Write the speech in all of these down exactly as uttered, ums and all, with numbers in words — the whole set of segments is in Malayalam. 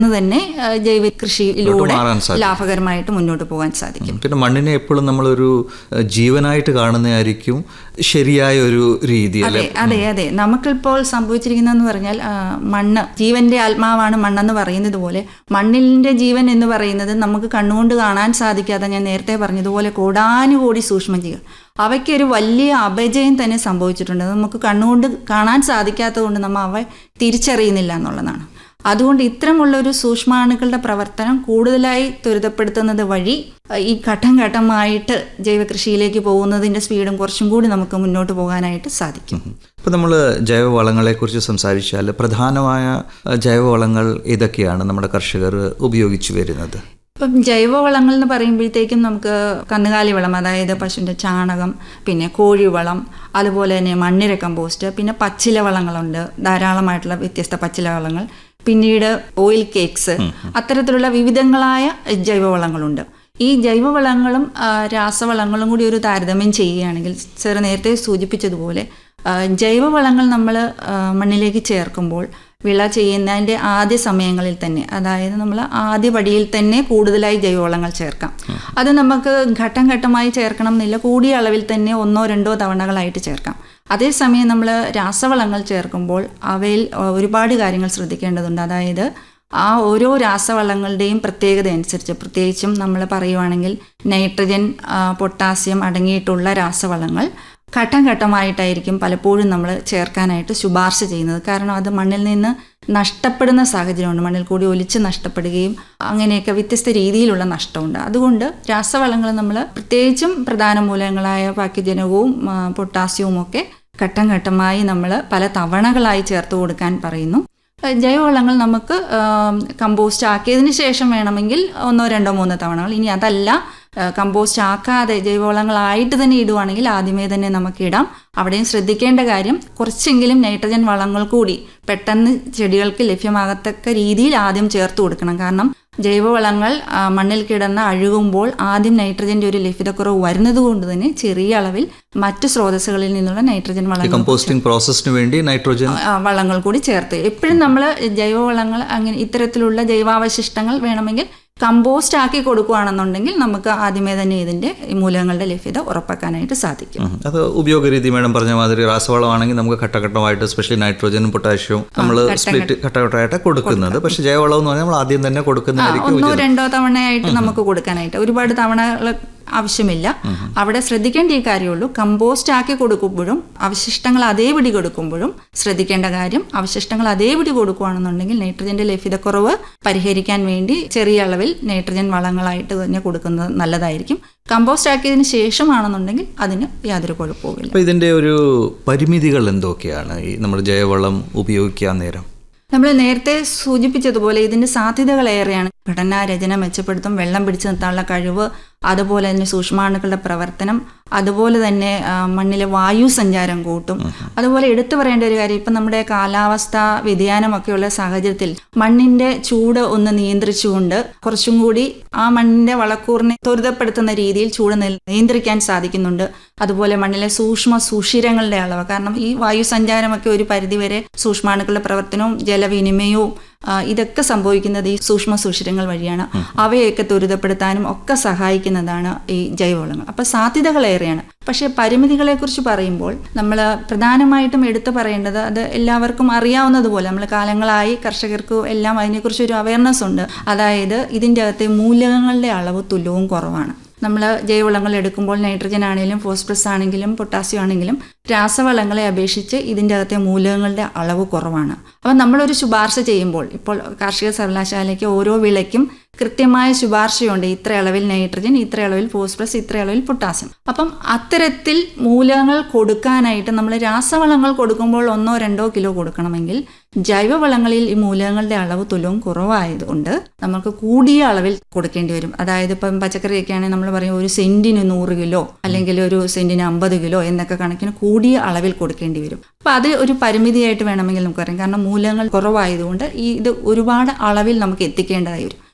തന്നെ ജൈവ കൃഷിയിലൂടെ ലാഭകരമായിട്ട് മുന്നോട്ട് പോകാൻ സാധിക്കും. പിന്നെ മണ്ണിനെ എപ്പോഴും നമ്മളൊരു ജീവനായിട്ട് കാണുന്നതായിരിക്കും ശരിയായ ഒരു രീതി. അതെ അതെ അതെ നമുക്കിപ്പോൾ സംഭവിച്ചിരിക്കുന്നതെന്ന് പറഞ്ഞാൽ മണ്ണ് ജീവന്റെ ആത്മാവാണ് മണ്ണെന്ന് പറയുന്നത് പോലെ മണ്ണിന്റെ ജീവൻ എന്ന് പറയുന്നത് നമുക്ക് കണ്ണുകൊണ്ട് കാണാൻ സാധിക്കാതെ, ഞാൻ നേരത്തെ പറഞ്ഞതുപോലെ കോടാനുകോടി സൂക്ഷ്മജീവികൾ, അവയ്ക്കൊരു വലിയ അപജയം തന്നെ സംഭവിച്ചിട്ടുണ്ട്. നമുക്ക് കണ്ണുകൊണ്ട് കാണാൻ സാധിക്കാത്തത് കൊണ്ട് നമ്മൾ അവ തിരിച്ചറിയുന്നില്ല എന്നുള്ളതാണ്. അതുകൊണ്ട് ഇത്തരമുള്ളൊരു സൂക്ഷ്മാണുക്കളുടെ പ്രവർത്തനം കൂടുതലായി ത്വരിതപ്പെടുത്തുന്നത് വഴി ഈ ഘട്ടം ഘട്ടമായിട്ട് ജൈവകൃഷിയിലേക്ക് പോകുന്നതിൻ്റെ സ്പീഡും കുറച്ചും കൂടി നമുക്ക് മുന്നോട്ട് പോകാനായിട്ട് സാധിക്കും. ഇപ്പോൾ നമ്മൾ ജൈവവളങ്ങളെക്കുറിച്ച് സംസാരിച്ചാൽ പ്രധാനമായ ജൈവവളങ്ങൾ ഏതൊക്കെയാണ് നമ്മുടെ കർഷകർ ഉപയോഗിച്ചു വരുന്നത്? ഇപ്പം ജൈവവളങ്ങൾ എന്ന് പറയുമ്പോഴത്തേക്കും നമുക്ക് കന്നുകാലി വളം, അതായത് പശുവിൻ്റെ ചാണകം, പിന്നെ കോഴിവളം, അതുപോലെ തന്നെ മണ്ണിര കമ്പോസ്റ്റ്, പിന്നെ പച്ചില വളങ്ങളുണ്ട്, ധാരാളമായിട്ടുള്ള വ്യത്യസ്ത പച്ചില വളങ്ങൾ, പിന്നീട് ഓയിൽ കേക്ക്സ്, അത്തരത്തിലുള്ള വിവിധങ്ങളായ ജൈവവളങ്ങളുണ്ട്. ഈ ജൈവവളങ്ങളും രാസവളങ്ങളും കൂടി ഒരു താരതമ്യം ചെയ്യുകയാണെങ്കിൽ സാർ നേരത്തെ സൂചിപ്പിച്ചതുപോലെ ജൈവവളങ്ങൾ നമ്മൾ മണ്ണിലേക്ക് ചേർക്കുമ്പോൾ വിള ചെയ്യുന്നതിൻ്റെ ആദ്യ സമയങ്ങളിൽ തന്നെ, അതായത് നമ്മൾ ആദ്യ പടിയിൽ തന്നെ കൂടുതലായി ജൈവവളങ്ങൾ ചേർക്കാം. അത് നമുക്ക് ഘട്ടം ഘട്ടമായി ചേർക്കണം എന്നില്ല, കൂടിയ അളവിൽ തന്നെ ഒന്നോ രണ്ടോ തവണകളായിട്ട് ചേർക്കാം. അതേസമയം നമ്മൾ രാസവളങ്ങൾ ചേർക്കുമ്പോൾ അവയിൽ ഒരുപാട് കാര്യങ്ങൾ ശ്രദ്ധിക്കേണ്ടതുണ്ട്. അതായത് ആ ഓരോ രാസവളങ്ങളുടെയും പ്രത്യേകത അനുസരിച്ച്, പ്രത്യേകിച്ചും നമ്മൾ പറയുവാണെങ്കിൽ നൈട്രജൻ, പൊട്ടാസ്യം അടങ്ങിയിട്ടുള്ള രാസവളങ്ങൾ ഘട്ടം ഘട്ടമായിട്ടായിരിക്കും പലപ്പോഴും നമ്മൾ ചേർക്കാനായിട്ട് ശുപാർശ ചെയ്യുന്നത്. കാരണം അത് മണ്ണിൽ നിന്ന് നഷ്ടപ്പെടുന്ന സാഹചര്യമുണ്ട്, മണ്ണിൽ കൂടി ഒലിച്ച് നഷ്ടപ്പെടുകയും അങ്ങനെയൊക്കെ വ്യത്യസ്ത രീതിയിലുള്ള നഷ്ടമുണ്ട്. അതുകൊണ്ട് രാസവളങ്ങൾ നമ്മൾ പ്രത്യേകിച്ചും പ്രധാന മൂലകങ്ങളായ പാക്യജനകവും പൊട്ടാസ്യവും ഒക്കെ ഘട്ടം ഘട്ടമായി നമ്മൾ പല തവണകളായി ചേർത്ത് കൊടുക്കാൻ പറയുന്നു. ജൈവവളങ്ങൾ നമുക്ക് കമ്പോസ്റ്റ് ആക്കിയതിന് ശേഷം വേണമെങ്കിൽ ഒന്നോ രണ്ടോ മൂന്നോ തവണകൾ. ഇനി അതല്ല, കമ്പോസ്റ്റ് ആക്കാതെ ജൈവവളങ്ങളായിട്ട് തന്നെ ഇടുവാണെങ്കിൽ ആദ്യമേ തന്നെ നമുക്ക് ഇടാം. അവിടെയും ശ്രദ്ധിക്കേണ്ട കാര്യം, കുറച്ചെങ്കിലും നൈട്രജൻ വളങ്ങൾ കൂടി പെട്ടെന്ന് ചെടികൾക്ക് ലഭ്യമാകത്തക്ക രീതിയിൽ ആദ്യം ചേർത്ത് കൊടുക്കണം. കാരണം ജൈവവളങ്ങൾ മണ്ണിൽ കിടന്ന് അഴുകുമ്പോൾ ആദ്യം നൈട്രജന്റെ ഒരു ലഭ്യതക്കുറവ് വരുന്നത് കൊണ്ട് തന്നെ ചെറിയ അളവിൽ മറ്റു സ്രോതസ്സുകളിൽ നിന്നുള്ള നൈട്രജൻ വളങ്ങൾ കമ്പോസ്റ്റിംഗ് പ്രോസസ്സിന് വേണ്ടി നൈട്രജൻ വളങ്ങൾ കൂടി ചേർത്ത് എപ്പോഴും നമ്മൾ ജൈവവളങ്ങൾ അങ്ങനെ ഇത്തരത്തിലുള്ള ജൈവാവശിഷ്ടങ്ങൾ വേണമെങ്കിൽ കമ്പോസ്റ്റ് ആക്കി കൊടുക്കുകയാണെന്നുണ്ടെങ്കിൽ നമുക്ക് ആദ്യമേ തന്നെ ഇതിന്റെ മൂലകങ്ങളുടെ ലഭ്യത ഉറപ്പാക്കാനായിട്ട് സാധിക്കും. അത് ഉപയോഗരീതി മേഡം പറഞ്ഞ മാതിരി രാസവളമാണെങ്കിൽ നമുക്ക് ഘട്ടഘട്ടമായിട്ട് സ്പെഷ്യലി നൈട്രോജനും പൊട്ടാഷ്യവും നമ്മൾ സ്പ്ലിറ്റ് ഘട്ടഘട്ടമായിട്ട് കൊടുക്കുന്നത്. പക്ഷേ ജൈവവളം എന്ന് പറഞ്ഞാൽ നമ്മൾ ആദ്യം തന്നെ കൊടുക്കുന്നതായിരിക്കും. ഒന്നോ രണ്ടോ തവണയായിട്ട് നമുക്ക് കൊടുക്കാനായിട്ട് ഒരുപാട് തവണകൾ ആവശ്യമില്ല. അവിടെ ശ്രദ്ധിക്കേണ്ട ഈ കാര്യമുള്ളൂ, കമ്പോസ്റ്റ് ആക്കി കൊടുക്കുമ്പോഴും അവശിഷ്ടങ്ങൾ അതേപടി കൊടുക്കുമ്പോഴും ശ്രദ്ധിക്കേണ്ട കാര്യം, അവശിഷ്ടങ്ങൾ അതേപടി കൊടുക്കുകയാണെന്നുണ്ടെങ്കിൽ നൈട്രജന്റെ ലഭ്യതക്കുറവ് പരിഹരിക്കാൻ വേണ്ടി ചെറിയ അളവിൽ നൈട്രജൻ വളങ്ങളായിട്ട് തന്നെ കൊടുക്കുന്നത് നല്ലതായിരിക്കും. കമ്പോസ്റ്റ് ആക്കിയതിന് ശേഷമാണെന്നുണ്ടെങ്കിൽ അതിന് യാതൊരു കുഴപ്പവുമില്ല. ഇതിന്റെ ഒരു പരിമിതികൾ എന്തൊക്കെയാണ് ഈ നമ്മൾ ജൈവവളം ഉപയോഗിക്കാൻ നേരം? നമ്മൾ നേരത്തെ സൂചിപ്പിച്ചതുപോലെ ഇതിന്റെ സാധ്യതകൾ ഏറെയാണ്. ഘടനാ രചന മെച്ചപ്പെടുത്തും, വെള്ളം പിടിച്ചു നിർത്താനുള്ള കഴിവ്, അതുപോലെ തന്നെ സൂക്ഷ്മാണുക്കളുടെ പ്രവർത്തനം, അതുപോലെ തന്നെ മണ്ണിലെ വായു സഞ്ചാരം കൂട്ടും. അതുപോലെ എടുത്തു പറയേണ്ട ഒരു കാര്യം, ഇപ്പം നമ്മുടെ കാലാവസ്ഥ വ്യതിയാനമൊക്കെയുള്ള സാഹചര്യത്തിൽ മണ്ണിന്റെ ചൂട് ഒന്ന് നിയന്ത്രിച്ചുകൊണ്ട് കുറച്ചും കൂടി ആ മണ്ണിന്റെ വളക്കൂറിനെ ത്വരിതപ്പെടുത്തുന്ന രീതിയിൽ ചൂട് നിയന്ത്രിക്കാൻ സാധിക്കുന്നുണ്ട്. അതുപോലെ മണ്ണിലെ സൂക്ഷ്മ സുഷിരങ്ങളുടെ അളവ്, കാരണം ഈ വായു സഞ്ചാരമൊക്കെ ഒരു പരിധിവരെ സൂക്ഷ്മാണുക്കളുടെ പ്രവർത്തനവും ജലവിനിമയവും ഇതൊക്കെ സംഭവിക്കുന്നത് ഈ സൂക്ഷ്മ സുഷിരങ്ങൾ വഴിയാണ്. അവയൊക്കെ ത്വരിതപ്പെടുത്താനും ഒക്കെ സഹായിക്കുന്നതാണ് ഈ ജൈവവളങ്ങൾ. അപ്പോൾ സാധ്യതകൾ ഏറെയാണ്. പക്ഷേ പരിമിതികളെ കുറിച്ച് പറയുമ്പോൾ നമ്മൾ പ്രധാനമായിട്ടും എടുത്തു പറയേണ്ടത്, അത് എല്ലാവർക്കും അറിയാവുന്നതുപോലെ നമ്മൾ കാലങ്ങളായി കർഷകർക്ക് എല്ലാം അതിനെക്കുറിച്ച് ഒരു അവയർനെസ് ഉണ്ട്. അതായത് ഇതിൻ്റെ അകത്തെ മൂലകങ്ങളുടെ അളവ് തുലവും കുറവാണ്. നമ്മൾ ജൈവവളങ്ങൾ എടുക്കുമ്പോൾ നൈട്രജൻ ആണെങ്കിലും ഫോസ്ഫറസ് ആണെങ്കിലും പൊട്ടാസ്യം ആണെങ്കിലും രാസവളങ്ങളെ അപേക്ഷിച്ച് ഇതിൻ്റെ അകത്തെ മൂലകങ്ങളുടെ അളവ് കുറവാണ്. അപ്പം നമ്മളൊരു ശുപാർശ ചെയ്യുമ്പോൾ, ഇപ്പോൾ കാർഷിക സർവകലാശാലയ്ക്ക് ഓരോ വിളയ്ക്കും കൃത്യമായ ശുപാർശയുണ്ട്, ഇത്ര അളവിൽ നൈട്രജൻ, ഇത്ര അളവിൽ ഫോസ്ഫറസ്, ഇത്ര അളവിൽ പൊട്ടാസ്യം. അപ്പം അത്തരത്തിൽ മൂലകങ്ങൾ കൊടുക്കാനായിട്ട് നമ്മൾ രാസവളങ്ങൾ കൊടുക്കുമ്പോൾ ഒന്നോ രണ്ടോ കിലോ കൊടുക്കണമെങ്കിൽ ജൈവവളങ്ങളിൽ ഈ മൂലകങ്ങളുടെ അളവ് തുലവും കുറവായതുകൊണ്ട് നമുക്ക് കൂടിയ അളവിൽ കൊടുക്കേണ്ടി വരും. അതായത് ഇപ്പം പച്ചക്കറിയൊക്കെ ആണെങ്കിൽ നമ്മൾ പറയും ഒരു സെന്റിന് നൂറ് കിലോ അല്ലെങ്കിൽ ഒരു സെന്റിന് അമ്പത് കിലോ എന്നൊക്കെ കണക്കിന് കൂടിയ അളവിൽ കൊടുക്കേണ്ടി വരും. അപ്പം അത് ഒരു പരിമിതിയായിട്ട് വേണമെങ്കിൽ നമുക്ക് പറയാം. കാരണം മൂലകങ്ങൾ കുറവായതുകൊണ്ട് ഈ ഇത് ഒരുപാട് അളവിൽ നമുക്ക് എത്തിക്കേണ്ടതായി വരും.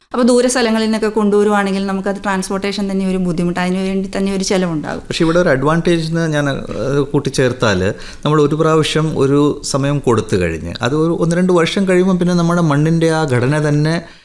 അപ്പോൾ ദൂര സ്ഥലങ്ങളിൽ നിന്നൊക്കെ കൊണ്ടുവരുവാണെങ്കിൽ നമുക്കത് ട്രാൻസ്പോർട്ടേഷൻ തന്നെ ഒരു ബുദ്ധിമുട്ട്, അതിന് വേണ്ടി തന്നെ ഒരു ചിലവുണ്ടാകും. പക്ഷേ ഇവിടെ ഒരു അഡ്വാൻറ്റേജ് ഞാൻ കൂട്ടിച്ചേർത്താൽ നമ്മൾ ഒരു പ്രാവശ്യം ഒരു സമയം കൊടുത്തു കഴിഞ്ഞ് അത് ഒരു ഒന്ന് രണ്ട് വർഷം കഴിയുമ്പോൾ പിന്നെ നമ്മുടെ മണ്ണിൻ്റെ ആ ഘടന തന്നെ